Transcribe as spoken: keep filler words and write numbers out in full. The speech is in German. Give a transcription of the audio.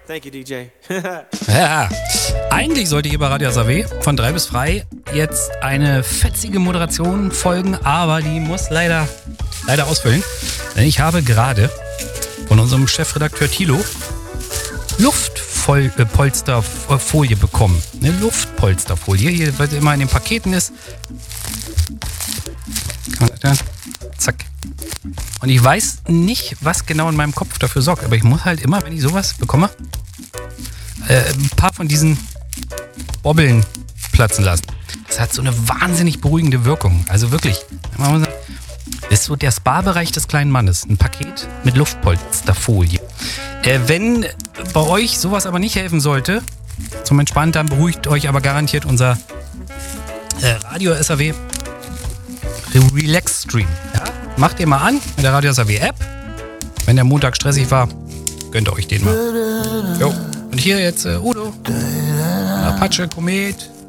Thank you, D J. Ja, eigentlich sollte hier bei Radio S A W von drei bis frei jetzt eine fetzige Moderation folgen, aber die muss leider, leider ausfüllen. Denn ich habe gerade von unserem Chefredakteur Thilo Luftpolsterfolie bekommen. Eine Luftpolsterfolie, hier, was immer in den Paketen ist. Zack. Und ich weiß nicht, was genau in meinem Kopf dafür sorgt, aber ich muss halt immer, wenn ich sowas bekomme, äh, ein paar von diesen Bobbeln platzen lassen. Das hat so eine wahnsinnig beruhigende Wirkung. Also wirklich, man muss sagen, das ist so der Spa-Bereich des kleinen Mannes. Ein Paket mit Luftpolsterfolie. Äh, wenn bei euch sowas aber nicht helfen sollte, zum Entspannen, dann beruhigt euch aber garantiert unser äh, Radio S A W Relax Stream. Ja? Macht ihr mal an mit der Radio S A W App. Wenn der Montag stressig war, gönnt ihr euch den mal. Jo. Und hier jetzt äh, Udo, Apache, Komet,